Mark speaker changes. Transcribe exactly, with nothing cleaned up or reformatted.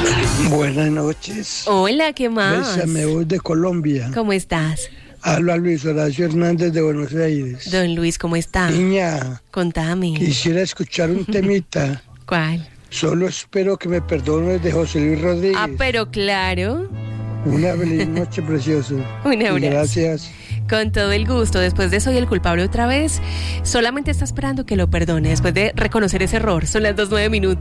Speaker 1: Buenas noches.
Speaker 2: Hola, ¿qué más?
Speaker 1: Bésame, voz de Colombia.
Speaker 2: ¿Cómo estás?
Speaker 1: Habla Luis Horacio Hernández de Buenos Aires.
Speaker 2: Don Luis, ¿cómo está?
Speaker 1: Niña,
Speaker 2: Contame.
Speaker 1: quisiera escuchar un temita.
Speaker 2: ¿Cuál?
Speaker 1: Solo espero que me perdones de José Luis Rodríguez.
Speaker 2: Ah, pero claro.
Speaker 1: Una feliz noche, precioso.
Speaker 2: Un abrazo.
Speaker 1: Y gracias.
Speaker 2: Con todo el gusto. Después de Soy el culpable otra vez, solamente está esperando que lo perdone, después de reconocer ese error. Son las dos nueve minutos.